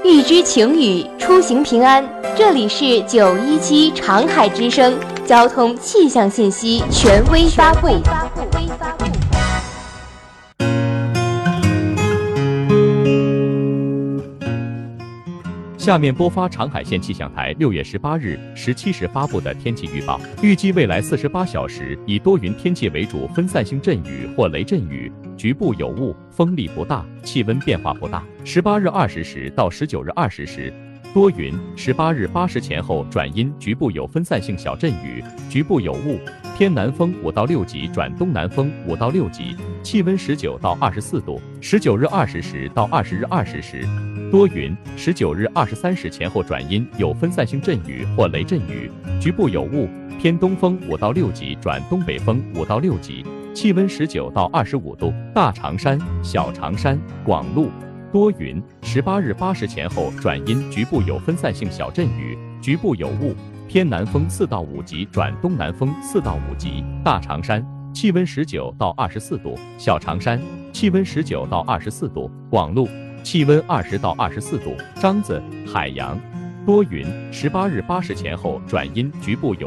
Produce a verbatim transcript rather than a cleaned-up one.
预知晴雨，出行平安。这里是九一七长海之声交通气象信息权威发布。 下面播发长海县气象台六月十八日十七时发布的天气预报。预计未来四十八小时以多云天气为主，分散性阵雨或雷阵雨，局部有雾，风力不大，气温变化不大。十八日二十时到十九日二十时多云，十八日八时前后转阴，局部有分散性小阵雨，局部有雾，偏南风五到六级转东南风五到六级，气温十九到二十四度。十九日二十时到二十日二十时多云，十九日二十三时前后转阴，有分散性阵雨或雷阵雨，局部有雾，偏东风五到六级转东北风五到六级，气温十九到二十五度。大长山、小长山、广路多云，十八日八时前后转阴，局部有分散性小阵雨，局部有雾，偏南风四到五级转东南风四到五级。大长山气温十九到二十四度，小长山气温十九到二十四度，广路气温二十到二十四度。张子、海洋多云，十八日八时前后转阴，局部有